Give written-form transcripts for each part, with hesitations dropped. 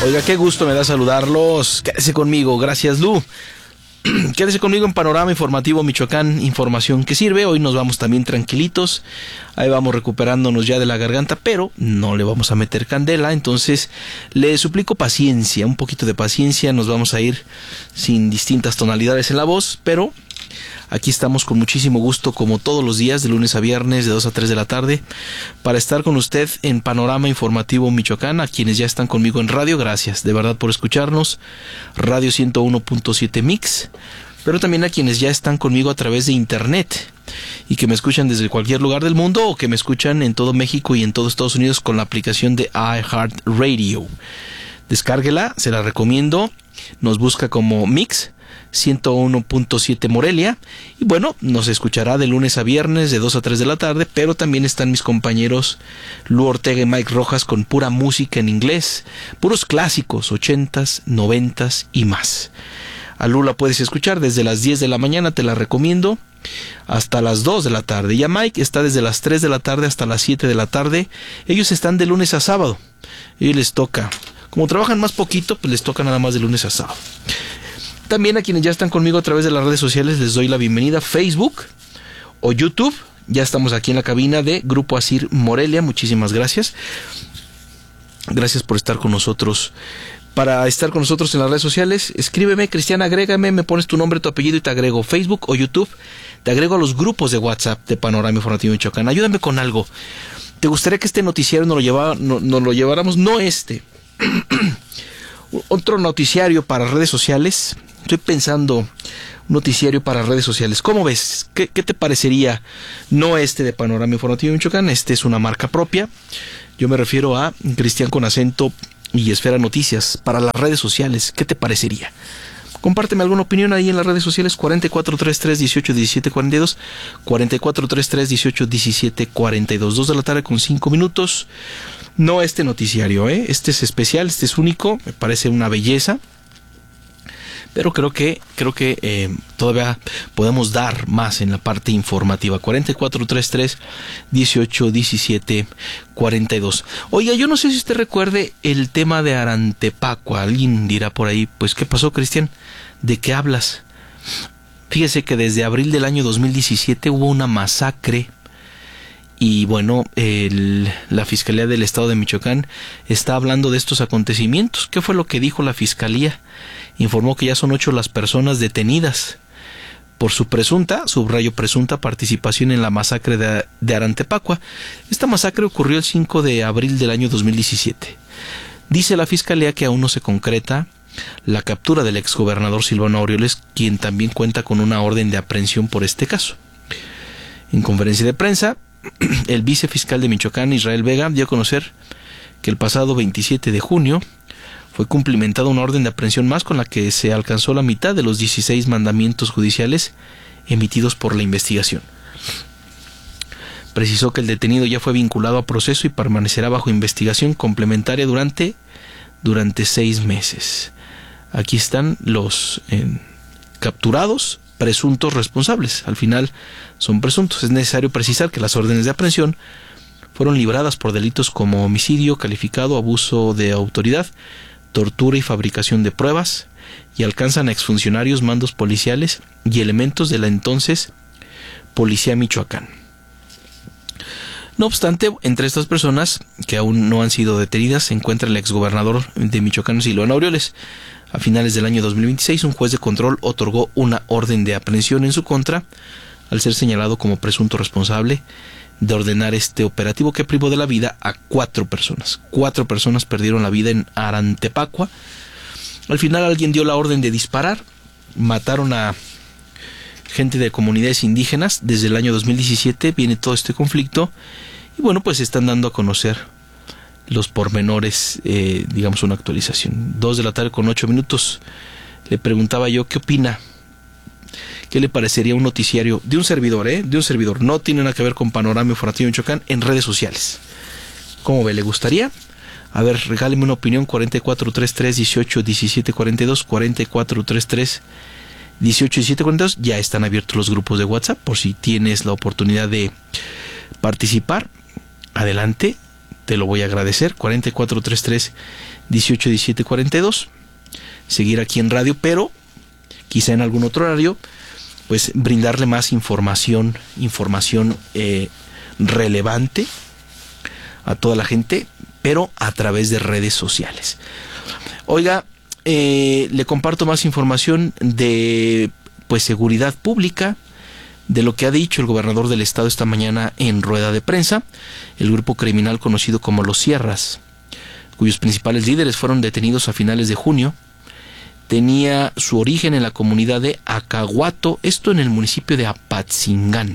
Oiga, qué gusto me da saludarlos. Quédese conmigo, gracias Lu. Quédese conmigo en Panorama Informativo Michoacán, información que sirve. Hoy nos vamos también tranquilitos, ahí vamos recuperándonos ya de la garganta, pero no le vamos a meter candela, entonces le suplico paciencia, un poquito de paciencia. Nos vamos a ir sin distintas tonalidades en la voz, pero aquí estamos con muchísimo gusto, como todos los días, de lunes a viernes, de 2 a 3 de la tarde, para estar con usted en Panorama Informativo Michoacán. A quienes ya están conmigo en radio, gracias de verdad por escucharnos, Radio 101.7 Mix, pero también a quienes ya están conmigo a través de internet y que me escuchan desde cualquier lugar del mundo, o que me escuchan en todo México y en todo Estados Unidos con la aplicación de iHeartRadio. Descárguela, se la recomiendo, nos busca como Mix 101.7 Morelia, y bueno, nos escuchará de lunes a viernes de 2 a 3 de la tarde, pero también están mis compañeros Lu Ortega y Mike Rojas con pura música en inglés, puros clásicos, 80s, 90s y más. A Lu la puedes escuchar desde las 10 de la mañana, te la recomiendo, hasta las 2 de la tarde, y a Mike está desde las 3 de la tarde hasta las 7 de la tarde. Ellos están de lunes a sábado, y les toca, como trabajan más poquito, pues les toca nada más de lunes a sábado. También a quienes ya están conmigo a través de las redes sociales les doy la bienvenida, Facebook o YouTube. Ya estamos aquí en la cabina de Grupo Asir Morelia. Muchísimas gracias. Gracias por estar con nosotros. Para estar con nosotros en las redes sociales, escríbeme, Cristian, agrégame, me pones tu nombre, tu apellido y te agrego. Facebook o YouTube, te agrego a los grupos de WhatsApp de Panorama Informativo Michoacán. Ayúdame con algo. ¿Te gustaría que este noticiario nos lo lleváramos? No otro noticiario para redes sociales. Estoy pensando un noticiario para redes sociales. ¿Cómo ves? ¿Qué te parecería? No de Panorama Informativo Michoacán, es una marca propia. Yo me refiero a Cristian con acento y Esfera Noticias para las redes sociales. ¿Qué te parecería? Compárteme alguna opinión ahí en las redes sociales. 4433-181742, 4433-181742. 2 de la tarde con 5 minutos. No noticiario, este es especial, este es único, me parece una belleza. Pero creo que todavía podemos dar más en la parte informativa. 4433-181742. Oiga, yo no sé si usted recuerde el tema de Arantepacua. Alguien dirá por ahí, pues, ¿qué pasó, Cristian? ¿De qué hablas? Fíjese que desde abril del año 2017 hubo una masacre. Y bueno, la Fiscalía del Estado de Michoacán está hablando de estos acontecimientos. ¿Qué fue lo que dijo la Fiscalía? Informó que ya son 8 las personas detenidas por su presunta, subrayo presunta, participación en la masacre de Arantepacua. Esta masacre ocurrió el 5 de abril del año 2017. Dice la Fiscalía que aún no se concreta la captura del exgobernador Silvano Aureoles, quien también cuenta con una orden de aprehensión por este caso. En conferencia de prensa, el vicefiscal de Michoacán, Israel Vega, dio a conocer que el pasado 27 de junio fue cumplimentada una orden de aprehensión más con la que se alcanzó la mitad de los 16 mandamientos judiciales emitidos por la investigación. Precisó que el detenido ya fue vinculado a proceso y permanecerá bajo investigación complementaria durante 6 meses. Aquí están los capturados, presuntos responsables. Al final son presuntos. Es necesario precisar que las órdenes de aprehensión fueron libradas por delitos como homicidio calificado, abuso de autoridad, tortura y fabricación de pruebas, y alcanzan a exfuncionarios, mandos policiales y elementos de la entonces Policía Michoacán. No obstante, entre estas personas que aún no han sido detenidas se encuentra el exgobernador de Michoacán, Silvano Aureoles. A finales del año 2026, un juez de control otorgó una orden de aprehensión en su contra al ser señalado como presunto responsable de ordenar este operativo que privó de la vida a 4 personas. 4 personas perdieron la vida en Arantepacua. Al final alguien dio la orden de disparar. Mataron a gente de comunidades indígenas. Desde el año 2017 viene todo este conflicto. Y bueno, pues están dando a conocer los pormenores, digamos una actualización. 2 de la tarde con 8 minutos. Le preguntaba yo, ¿qué opina? ¿Qué le parecería un noticiario de un servidor, de un servidor? No tiene nada que ver con Panorama Informativo Michoacán en redes sociales. ¿Cómo ve? ¿Le gustaría? A ver, regáleme una opinión. 4433-181742, 4433-181742. Ya están abiertos los grupos de WhatsApp por si tienes la oportunidad de participar. Adelante. te lo voy a agradecer. 4433-181742. Seguir aquí en radio, pero quizá en algún otro horario, pues brindarle más información relevante a toda la gente, pero a través de redes sociales. Oiga, le comparto más información de pues seguridad pública, de lo que ha dicho el gobernador del estado esta mañana en rueda de prensa. El grupo criminal conocido como Los Sierras, cuyos principales líderes fueron detenidos a finales de junio, tenía su origen en la comunidad de Acaguato, esto en el municipio de Apatzingán,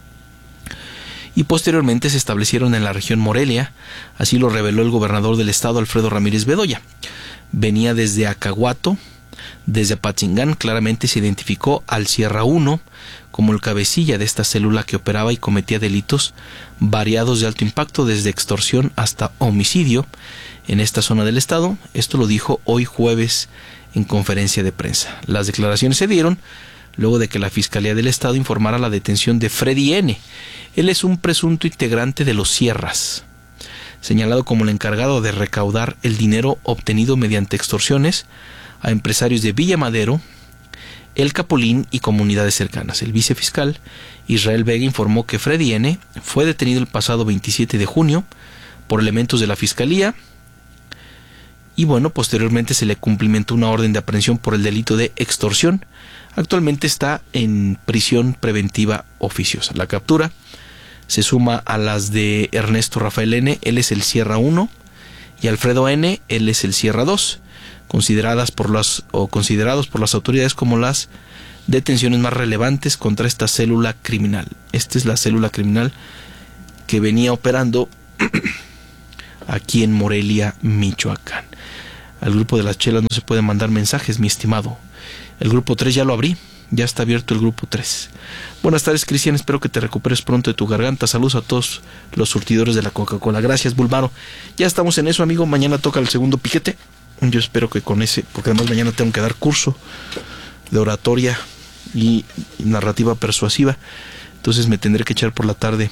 y posteriormente se establecieron en la región Morelia. Así lo reveló el gobernador del estado, Alfredo Ramírez Bedoya. Venía desde Acaguato. Desde Apatzingán claramente se identificó al Sierra 1 como el cabecilla de esta célula que operaba y cometía delitos variados de alto impacto, desde extorsión hasta homicidio en esta zona del estado. Esto lo dijo hoy jueves en conferencia de prensa. Las declaraciones se dieron luego de que la Fiscalía del Estado informara la detención de Freddy N. Él es un presunto integrante de Los Sierras, señalado como el encargado de recaudar el dinero obtenido mediante extorsiones a empresarios de Villa Madero, El Capulín y comunidades cercanas. El vicefiscal Israel Vega informó que Freddy N. fue detenido el pasado 27 de junio por elementos de la Fiscalía y posteriormente se le cumplimentó una orden de aprehensión por el delito de extorsión. Actualmente está en prisión preventiva oficiosa. La captura se suma a las de Ernesto Rafael N., él es el Sierra 1, y Alfredo N., él es el Sierra 2, considerados por las autoridades como las detenciones más relevantes contra esta célula criminal. Esta es la célula criminal que venía operando aquí en Morelia, Michoacán. Al grupo de las chelas no se puede mandar mensajes, mi estimado. El grupo 3 ya lo abrí, ya está abierto el grupo 3. Buenas tardes, Cristian, espero que te recuperes pronto de tu garganta. Saludos a todos los surtidores de la Coca-Cola. Gracias, Bulmaro. Ya estamos en eso, amigo. Mañana toca el segundo piquete. Yo espero que con ese, porque además mañana tengo que dar curso de oratoria y narrativa persuasiva. Entonces me tendré que echar por la tarde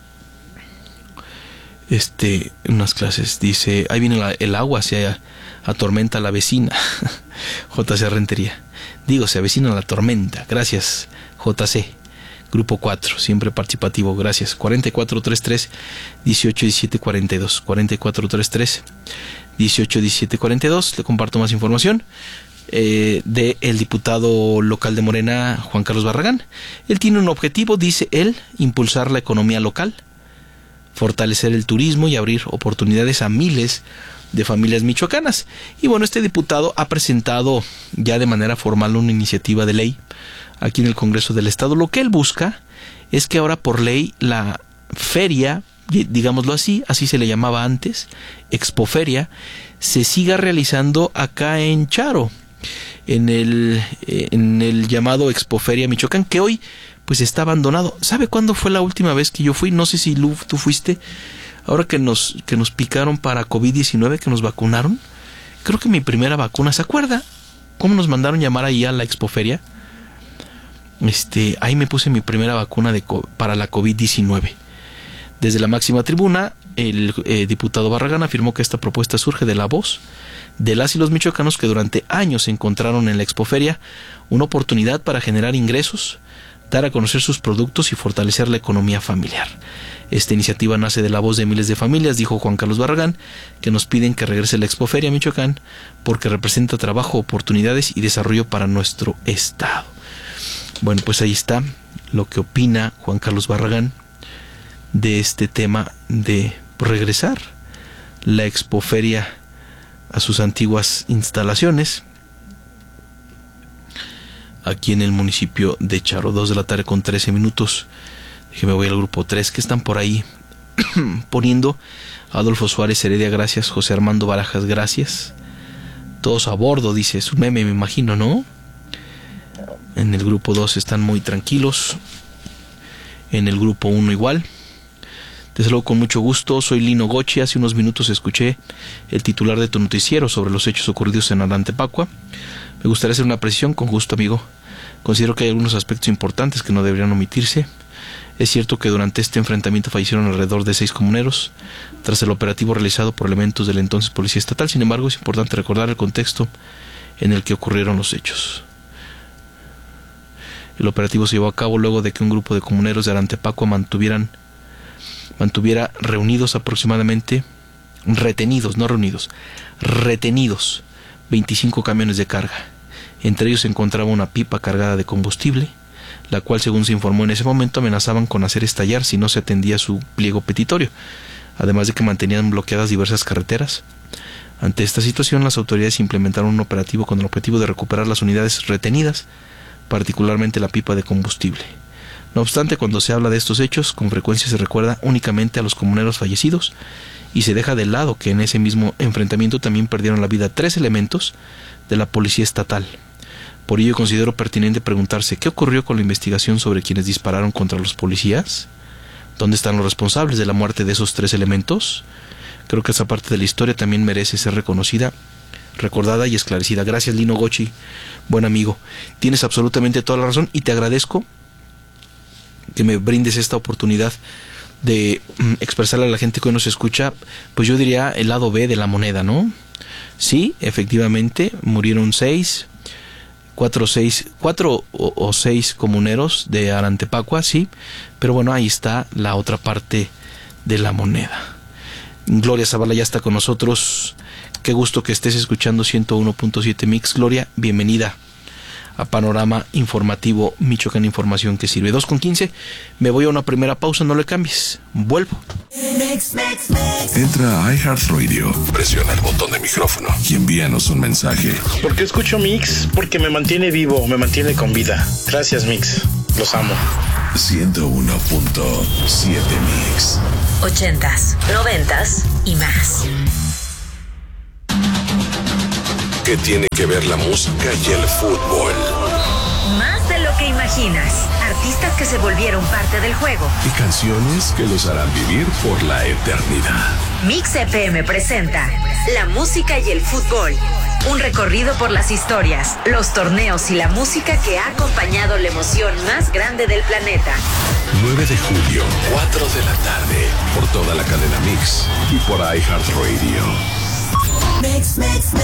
unas clases. Dice, ahí viene el agua, se atormenta la vecina. JC Rentería. Digo, se avecina la tormenta. Gracias, JC. Grupo 4, siempre participativo. Gracias. 4433-181742. 4433-181742. Le comparto más información del diputado local de Morena, Juan Carlos Barragán. Él tiene un objetivo, dice él, impulsar la economía local, fortalecer el turismo y abrir oportunidades a miles de familias michoacanas. Y este diputado ha presentado ya de manera formal una iniciativa de ley aquí en el Congreso del Estado. Lo que él busca es que ahora por ley la feria, digámoslo así se le llamaba antes, Expoferia, se siga realizando acá en Charo, en el llamado Expoferia Michoacán, que hoy pues está abandonado. ¿Sabe cuándo fue la última vez que yo fui? No sé si tú fuiste. Ahora que nos picaron para COVID-19, que nos vacunaron, creo que mi primera vacuna, ¿se acuerda cómo nos mandaron llamar ahí a la Expoferia? Ahí me puse mi primera vacuna para la COVID-19. Desde la máxima tribuna, el diputado Barragán afirmó que esta propuesta surge de la voz de las y los michoacanos que durante años encontraron en la Expoferia una oportunidad para generar ingresos, dar a conocer sus productos y fortalecer la economía familiar. Esta iniciativa nace de la voz de miles de familias, dijo Juan Carlos Barragán, que nos piden que regrese la Expoferia a Michoacán porque representa trabajo, oportunidades y desarrollo para nuestro estado. Pues ahí está lo que opina Juan Carlos Barragán de este tema de regresar la Expoferia a sus antiguas instalaciones aquí en el municipio de Charo. 2:13 p.m. Déjeme voy al grupo 3, que están por ahí poniendo. Adolfo Suárez Heredia, gracias. José Armando Barajas, gracias. Todos a bordo, dice, es un meme, me imagino, ¿no? En el grupo 2 están muy tranquilos. En el grupo 1 igual. Desde luego, con mucho gusto, soy Lino Gochi. Hace unos minutos escuché el titular de tu noticiero sobre los hechos ocurridos en Arantepacua. Me gustaría hacer una precisión, con gusto, amigo. Considero que hay algunos aspectos importantes que no deberían omitirse. Es cierto que durante este enfrentamiento fallecieron alrededor de 6 comuneros tras el operativo realizado por elementos de la entonces Policía Estatal. Sin embargo, es importante recordar el contexto en el que ocurrieron los hechos. El operativo se llevó a cabo luego de que un grupo de comuneros de Arantepacua mantuviera reunidos aproximadamente, retenidos 25 camiones de carga. Entre ellos se encontraba una pipa cargada de combustible, la cual, según se informó en ese momento, amenazaban con hacer estallar si no se atendía su pliego petitorio, además de que mantenían bloqueadas diversas carreteras. Ante esta situación, las autoridades implementaron un operativo con el objetivo de recuperar las unidades retenidas, particularmente la pipa de combustible. No obstante, cuando se habla de estos hechos, con frecuencia se recuerda únicamente a los comuneros fallecidos y se deja de lado que en ese mismo enfrentamiento también perdieron la vida 3 elementos de la Policía Estatal. Por ello considero pertinente preguntarse ¿qué ocurrió con la investigación sobre quienes dispararon contra los policías? ¿Dónde están los responsables de la muerte de esos 3 elementos? Creo que esa parte de la historia también merece ser reconocida, recordada y esclarecida. Gracias, Lino Gochi, buen amigo. Tienes absolutamente toda la razón y te agradezco que me brindes esta oportunidad de expresarle a la gente que hoy nos escucha, pues yo diría el lado B de la moneda, ¿no? Sí, efectivamente, murieron 4 o 6 comuneros de Arantepacua, sí, pero bueno, ahí está la otra parte de la moneda. Gloria Zavala ya está con nosotros. Qué gusto que estés escuchando 101.7 Mix. Gloria, bienvenida a Panorama Informativo Michoacán, información que sirve. 2:15, me voy a una primera pausa, no le cambies, vuelvo. Entra a iHeartRadio, presiona el botón de micrófono y envíanos un mensaje. ¿Por qué escucho Mix? Porque me mantiene vivo, me mantiene con vida. Gracias, Mix, los amo. 101.7 Mix. 80s, 90s y más. ¿Qué tiene que ver la música y el fútbol? Más de lo que imaginas. Artistas que se volvieron parte del juego. Y canciones que los harán vivir por la eternidad. Mix FM presenta La música y el fútbol. Un recorrido por las historias, los torneos y la música que ha acompañado la emoción más grande del planeta. 9 de julio, 4 de la tarde, por toda la cadena Mix y por iHeartRadio. Mix.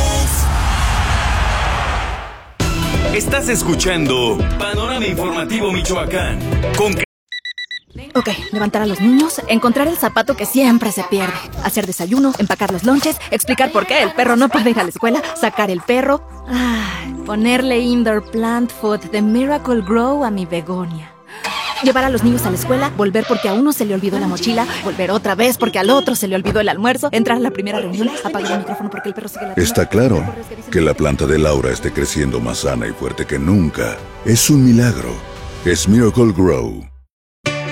Estás escuchando Panorama Informativo Michoacán. Ok, levantar a los niños, encontrar el zapato que siempre se pierde, hacer desayuno, empacar los lonches, explicar por qué el perro no puede ir a la escuela, sacar el perro, ponerle indoor plant food de Miracle Grow a mi begonia. Llevar a los niños a la escuela, volver porque a uno se le olvidó la mochila, volver otra vez porque al otro se le olvidó el almuerzo, entrar a la primera reunión, apagar el micrófono porque el perro sigue la... Está claro que la planta de Laura esté creciendo más sana y fuerte que nunca. Es un milagro. Es Miracle Grow.